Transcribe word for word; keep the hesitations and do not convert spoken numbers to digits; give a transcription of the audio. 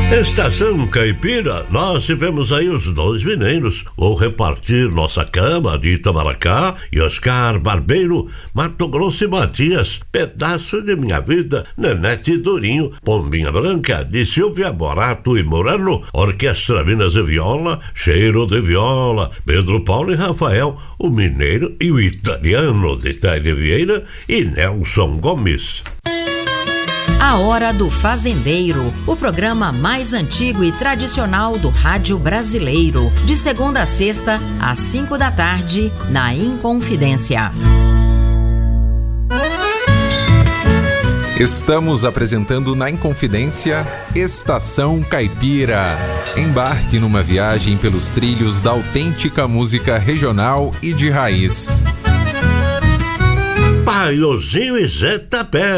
Estação Caipira, nós tivemos aí os dois mineiros. Vou repartir nossa cama de Itamaracá e Oscar Barbeiro, Mato Grosso e Matias, Pedaço de Minha Vida, Nenete Durinho, Pombinha Branca, de Silvia Morato e Morano, Orquestra Minas e Viola, Cheiro de Viola, Pedro Paulo e Rafael, o mineiro e o italiano de Taide Vieira e Nelson Gomes. A Hora do Fazendeiro, o programa mais antigo e tradicional do rádio brasileiro, de segunda a sexta, às cinco da tarde, na Inconfidência. Estamos apresentando na Inconfidência Estação Caipira. Embarque numa viagem pelos trilhos da autêntica música regional e de raiz. Paiozinho e Zé Tapé.